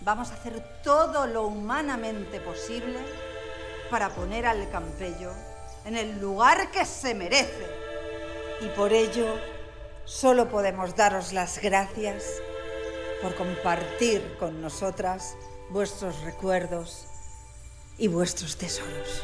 vamos a hacer todo lo humanamente posible para poner al Campello en el lugar que se merece. Y por ello, solo podemos daros las gracias por compartir con nosotras vuestros recuerdos y vuestros tesoros.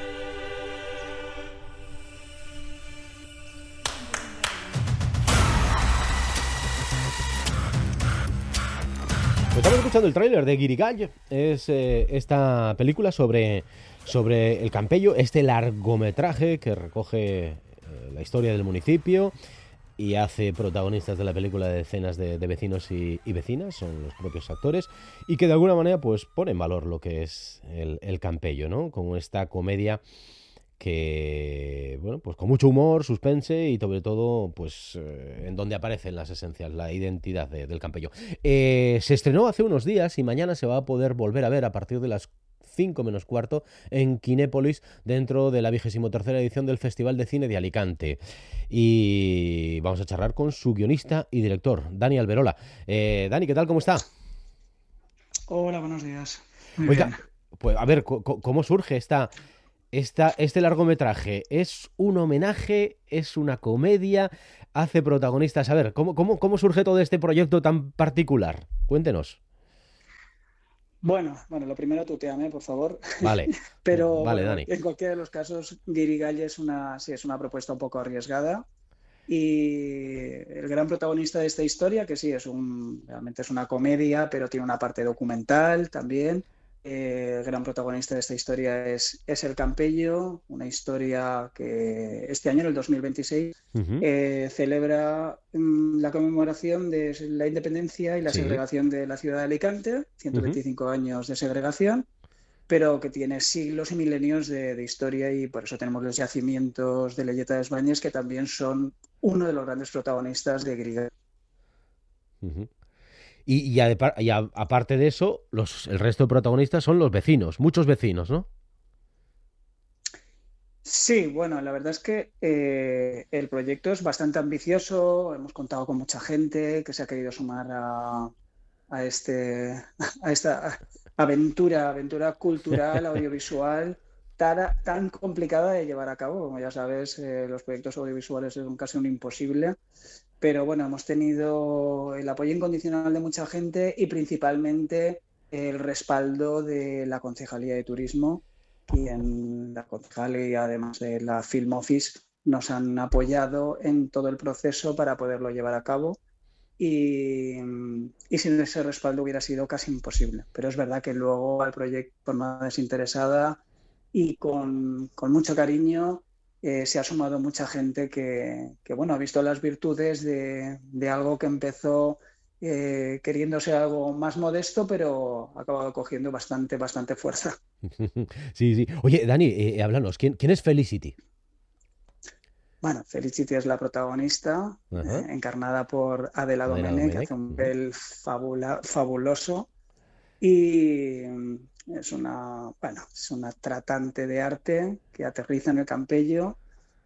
Pues estamos escuchando el tráiler de Guirigall. Es esta película sobre el Campello, este largometraje que recoge la historia del municipio y hace protagonistas de la película de decenas de vecinos y vecinas, son los propios actores, y que de alguna manera pues pone en valor lo que es el Campello, ¿no? Como esta comedia que, bueno, pues con mucho humor, suspense y sobre todo, pues en donde aparecen las esencias, la identidad del Campello. Se estrenó hace unos días y mañana se va a poder volver a ver a partir de las 5 menos cuarto en Kinépolis, dentro de la 23ª edición del Festival de Cine de Alicante. Y vamos a charlar con su guionista y director, Dani Alberola. Dani, ¿qué tal? ¿Cómo está? Hola, buenos días. Muy Oiga, bien. pues a ver, ¿cómo surge este largometraje? ¿Es un homenaje? ¿Es una comedia? ¿Hace protagonistas? A ver, ¿cómo surge todo este proyecto tan particular? Cuéntenos. Bueno, lo primero, tuteame, por favor. Vale, Pero vale, bueno, Dani. en cualquiera de los casos, Guirigall sí, es una propuesta un poco arriesgada. Y el gran protagonista de esta historia, que sí, realmente es una comedia, pero tiene una parte documental también. El gran protagonista de esta historia es el Campello, una historia que este año, en el 2026, Uh-huh. celebra la conmemoración de la independencia y la Sí. segregación de la ciudad de Alicante, 125 años de segregación, pero que tiene siglos y milenios de historia, y por eso tenemos los yacimientos de Leyeta de Bañés, que también son uno de los grandes protagonistas de Guirigall. Uh-huh. Aparte de eso, el resto de protagonistas son los vecinos, muchos vecinos, ¿no? Sí, bueno, la verdad es que el proyecto es bastante ambicioso. Hemos contado con mucha gente que se ha querido sumar a esta aventura cultural, audiovisual, tan complicada de llevar a cabo. Como ya sabes, los proyectos audiovisuales son casi un imposible. Pero bueno, hemos tenido el apoyo incondicional de mucha gente y principalmente el respaldo de la Concejalía de Turismo, y en la concejalía, además de la Film Office, nos han apoyado en todo el proceso para poderlo llevar a cabo. Y sin ese respaldo hubiera sido casi imposible. Pero es verdad que luego al proyecto, de forma desinteresada y con mucho cariño, se ha sumado mucha gente que bueno, ha visto las virtudes de algo que empezó queriendo ser algo más modesto, pero ha acabado cogiendo bastante fuerza. Sí, sí. Oye, Dani, háblanos, ¿quién es Felicity? Bueno, Felicity es la protagonista, Ajá. encarnada por Adela Adela Domènech, que Domènech. hace un Uh-huh. papel fabuloso. Y es una tratante de arte que aterriza en el Campello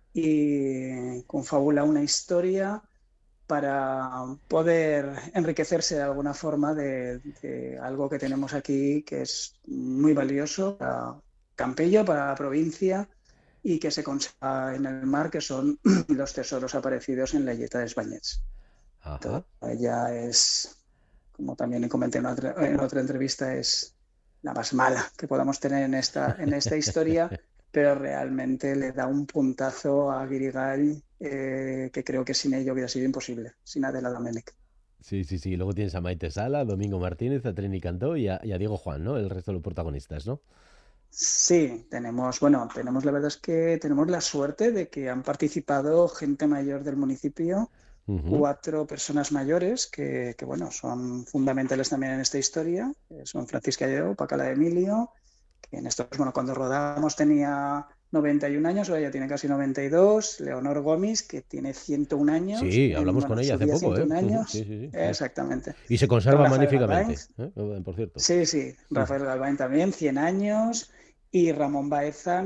y confabula una historia para poder enriquecerse de alguna forma de algo que tenemos aquí, que es muy valioso para Campello, para la provincia, y que se conserva en el mar, que son los tesoros aparecidos en la Leyeta de Bañés. Ajá. Ella es, como también comenté en otra entrevista, es la más mala que podamos tener en esta historia, pero realmente le da un puntazo a Guirigall, que creo que sin ella hubiera sido imposible, sin Adela Domènech. Sí, sí, sí. Luego tienes a Maite Sala, a Domingo Martínez, a Trini Cantó y a Diego Juan, ¿no? El resto de los protagonistas, ¿no? Sí, tenemos la verdad es que tenemos la suerte de que han participado gente mayor del municipio, Uh-huh. 4 personas mayores que bueno, son fundamentales también en esta historia. Son Francisca Lleó, Pacala de Emilio, que en estos, bueno, cuando rodamos tenía 91 años, ahora ya tiene casi 92. Leonor Gómez, que tiene 101 años, Sí, hablamos con en ella su hace día poco, ¿eh? 101 Uh-huh. Sí, años, sí, sí. exactamente. Y se conserva Rafael Galván, magníficamente, por cierto. sí, Rafael Galván también, 100 años, y Ramón Baeza,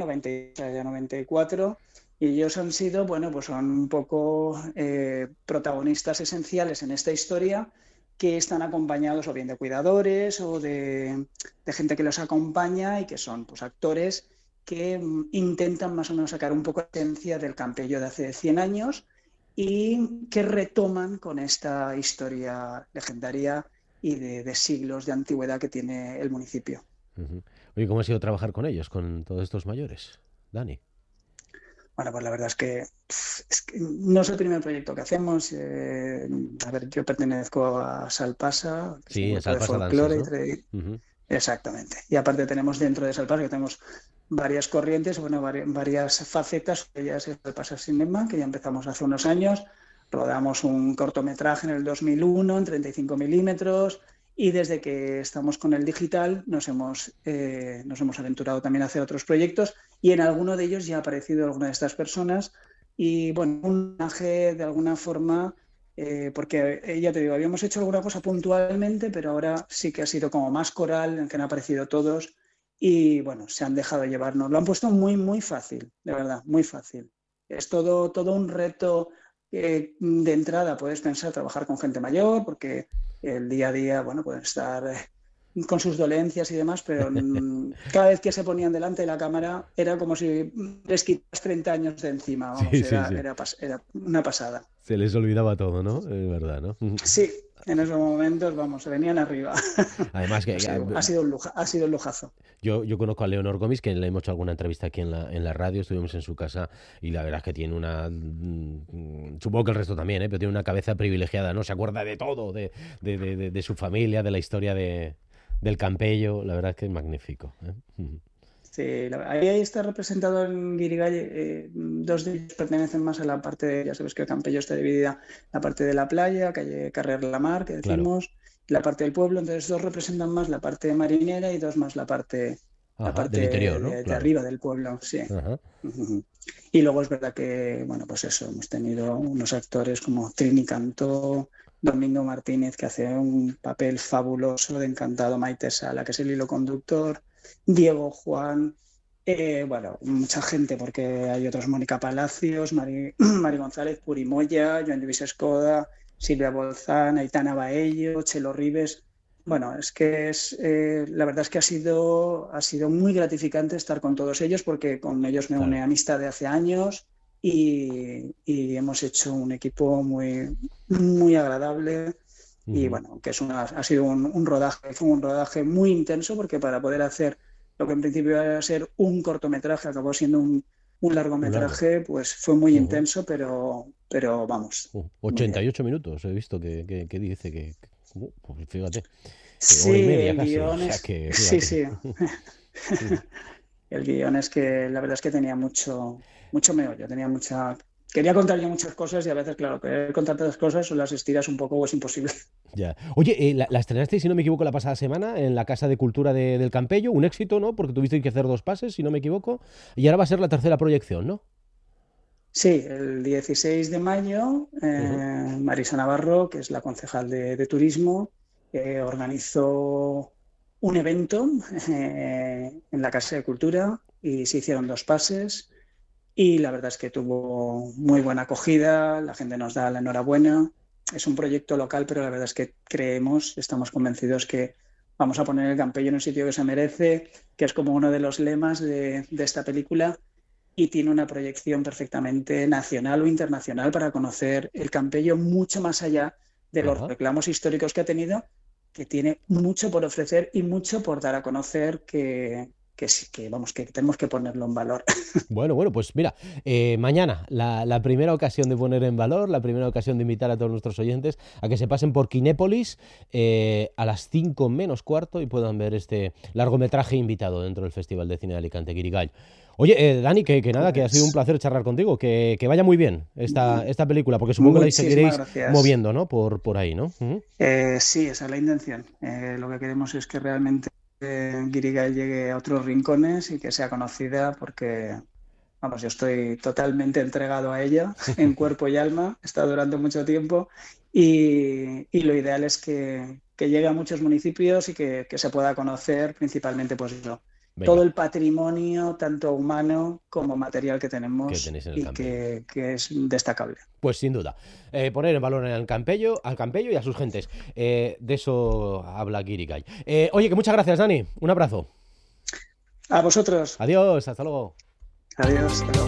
94. Y ellos han sido, bueno, pues son un poco protagonistas esenciales en esta historia, que están acompañados o bien de cuidadores o de gente que los acompaña y que son pues actores que intentan más o menos sacar un poco la esencia del Campello de hace 100 años y que retoman con esta historia legendaria y de siglos de antigüedad que tiene el municipio. Uh-huh. Oye, ¿cómo ha sido trabajar con ellos, con todos estos mayores, Dani? Bueno, pues la verdad es que no es el primer proyecto que hacemos. A ver, yo pertenezco a Salpasa, que Sí, es un a grupo de Salpasa folclore. Dances, ¿no? Uh-huh. Exactamente. Y aparte tenemos dentro de Salpasa, que tenemos varias corrientes, bueno, varias facetas. Ellas es Salpasa Cinema, que ya empezamos hace unos años. Rodamos un cortometraje en el 2001 en 35 milímetros. Y desde que estamos con el digital nos hemos aventurado también a hacer otros proyectos y en alguno de ellos ya ha aparecido alguna de estas personas y bueno, un homenaje de alguna forma, porque ya te digo, habíamos hecho alguna cosa puntualmente, pero ahora sí que ha sido como más coral, en que han aparecido todos y bueno, se han dejado llevarnos. Lo han puesto muy, muy fácil, de verdad, muy fácil. Es todo un reto. De entrada puedes pensar trabajar con gente mayor porque el día a día, bueno, pueden estar con sus dolencias y demás, pero cada vez que se ponían delante de la cámara era como si les quitas 30 años de encima, vamos, Sí, era, sí. era una pasada. Se les olvidaba todo, ¿no? Es verdad, ¿no? Sí, en esos momentos, vamos, se venían arriba. Además que ha sido un lujazo. yo conozco a Leonor Gomis, que le hemos hecho alguna entrevista aquí en la radio, estuvimos en su casa y la verdad es que tiene una... Supongo que el resto también, pero tiene una cabeza privilegiada, ¿no? Se acuerda de todo, de su familia, de la historia del Campello, la verdad es que es magnífico, ¿eh? Sí, ahí está representado en Guirigay, dos de ellos pertenecen más a la parte de, ya sabes que el Campello está dividida, la parte de la playa, calle Carrer La Mar, que decimos, claro, y la parte del pueblo, entonces dos representan más la parte marinera y dos más la parte del interior, ¿no? de Claro. arriba del pueblo, sí. Ajá. Y luego es verdad que, bueno, pues eso, hemos tenido unos actores como Trini Cantó, Domingo Martínez, que hace un papel fabuloso de Encantado, Maite Sala, que es el hilo conductor, Diego Juan, bueno, mucha gente, porque hay otros, Mónica Palacios, Mari González, Puri Moya, Joan Lluís Escoda, Silvia Bolzán, Aitana Baello, Chelo Ribes. Bueno, es que la verdad es que ha sido muy gratificante estar con todos ellos porque con ellos me une amistad de hace años y hemos hecho un equipo muy, muy agradable. Y bueno, que ha sido un rodaje, fue un rodaje muy intenso porque para poder hacer lo que en principio iba a ser un cortometraje acabó siendo un largometraje, pues fue muy intenso, pero vamos. 88 minutos he visto que dice que pues fíjate, sí, hora y media el casi. guión O sea es... que, sí. El guión es que la verdad es que tenía mucho meollo, quería contar yo muchas cosas y a veces, claro, querer contar tantas cosas o las estiras un poco o es imposible. Ya. Oye, la estrenaste, si no me equivoco, la pasada semana en la Casa de Cultura del Campello, un éxito, ¿no? Porque tuviste que hacer 2 pases, si no me equivoco, y ahora va a ser la tercera proyección, ¿no? Sí, el 16 de mayo, Marisa Navarro, que es la concejal de Turismo, organizó un evento en la Casa de Cultura y se hicieron 2 pases y la verdad es que tuvo muy buena acogida, la gente nos da la enhorabuena. Es un proyecto local, pero la verdad es que estamos convencidos que vamos a poner el Campello en un sitio que se merece, que es como uno de los lemas de esta película. Y tiene una proyección perfectamente nacional o internacional para conocer el Campello mucho más allá de los reclamos históricos que ha tenido, que tiene mucho por ofrecer y mucho por dar a conocer que tenemos que ponerlo en valor. Bueno, pues mira, mañana la primera ocasión de poner en valor, la primera ocasión de invitar a todos nuestros oyentes a que se pasen por Kinépolis a las 5 menos cuarto y puedan ver este largometraje invitado dentro del Festival de Cine de Alicante, Guirigall. Oye, Dani, que nada, que ha sido un placer charlar contigo, que vaya muy bien esta película, porque supongo que la seguiréis moviendo, ¿no? Por ahí, ¿no? Sí, esa es la intención. Lo que queremos es que realmente Guirigall llegue a otros rincones y que sea conocida porque, vamos, yo estoy totalmente entregado a ella en cuerpo y alma, he estado durante mucho tiempo y lo ideal es que llegue a muchos municipios y que se pueda conocer principalmente pues eso, todo el patrimonio, tanto humano como material que tenemos y que es destacable. Pues sin duda. Poner en valor al Campello y a sus gentes. De eso habla Guirigay. Oye, que muchas gracias, Dani. Un abrazo. A vosotros. Adiós, hasta luego. Adiós, hasta luego.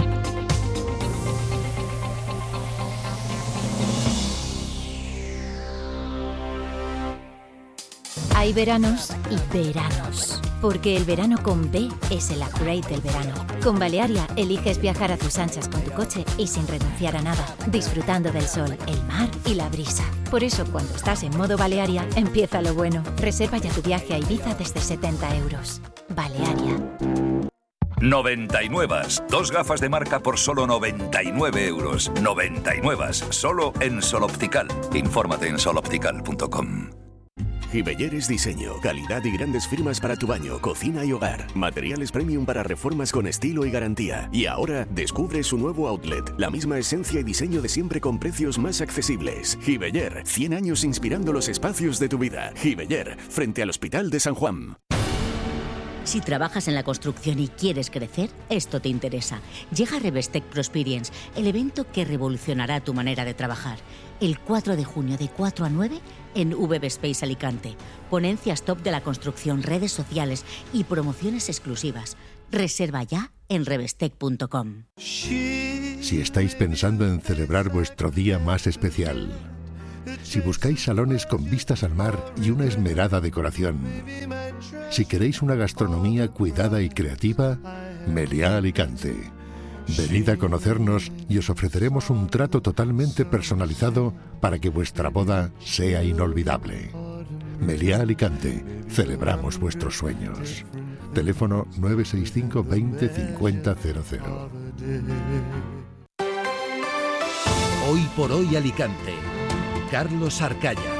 Hay veranos y veranos, porque el verano con B es el upgrade del verano. Con Balearia eliges viajar a tus anchas con tu coche y sin renunciar a nada, disfrutando del sol, el mar y la brisa. Por eso, cuando estás en modo Balearia, empieza lo bueno. Reserva ya tu viaje a Ibiza desde 70 €. Balearia. 99. 2 gafas de marca por solo 99 €. 99. Solo en Sol Optical. Infórmate en soloptical.com. Gibeller es diseño, calidad y grandes firmas para tu baño, cocina y hogar. Materiales premium para reformas con estilo y garantía. Y ahora descubre su nuevo outlet. La misma esencia y diseño de siempre con precios más accesibles. Gibeller, 100 años inspirando los espacios de tu vida. Gibeller, frente al Hospital de San Juan. Si trabajas en la construcción y quieres crecer, esto te interesa. Llega Revestec Prosperience, el evento que revolucionará tu manera de trabajar. El 4 de junio de 4 a 9 en VB Space Alicante. Ponencias top de la construcción, redes sociales y promociones exclusivas. Reserva ya en revestec.com. Si estáis pensando en celebrar vuestro día más especial, si buscáis salones con vistas al mar y una esmerada decoración, si queréis una gastronomía cuidada y creativa, Meliá Alicante. Venid a conocernos y os ofreceremos un trato totalmente personalizado para que vuestra boda sea inolvidable. Meliá Alicante, celebramos vuestros sueños. Teléfono 965 20 50 00. Hoy por hoy Alicante. Carlos Arcaya.